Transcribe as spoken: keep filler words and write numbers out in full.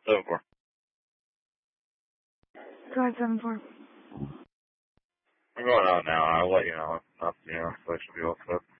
seven four. Go ahead, seven four. I'm going out now. I'll let you know. I'll, you know, so I should be all set.